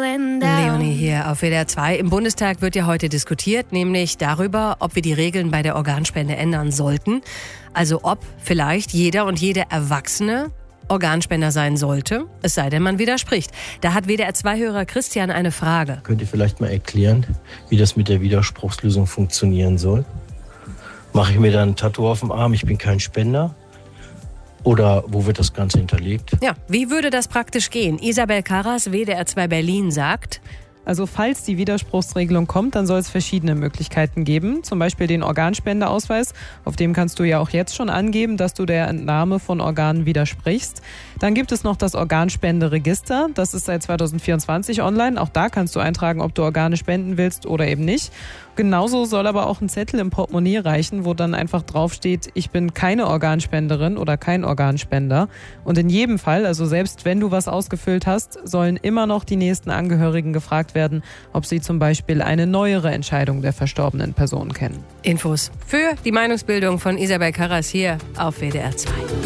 falling down. Leonie hier auf WDR 2. Im Bundestag wird ja heute diskutiert, nämlich darüber, ob wir die Regeln bei der Organspende ändern sollten. Also ob vielleicht jeder und jede Erwachsene Organspender sein sollte, es sei denn, man widerspricht. Da hat WDR 2-Hörer Christian eine Frage. Könnt ihr vielleicht mal erklären, wie das mit der Widerspruchslösung funktionieren soll? Mache ich mir dann ein Tattoo auf dem Arm, ich bin kein Spender? Oder wo wird das Ganze hinterlegt? Ja, wie würde das praktisch gehen? Isabel Karras, WDR 2 Berlin, sagt: Also falls die Widerspruchsregelung kommt, dann soll es verschiedene Möglichkeiten geben. Zum Beispiel den Organspendeausweis. Auf dem kannst du ja auch jetzt schon angeben, dass du der Entnahme von Organen widersprichst. Dann gibt es noch das Organspenderegister. Das ist seit 2024 online. Auch da kannst du eintragen, ob du Organe spenden willst oder eben nicht. Genauso soll aber auch ein Zettel im Portemonnaie reichen, wo dann einfach draufsteht, ich bin keine Organspenderin oder kein Organspender. Und in jedem Fall, also selbst wenn du was ausgefüllt hast, sollen immer noch die nächsten Angehörigen gefragt werden, ob sie zum Beispiel eine neuere Entscheidung der verstorbenen Person kennen. Infos für die Meinungsbildung von Isabel Karras hier auf WDR 2.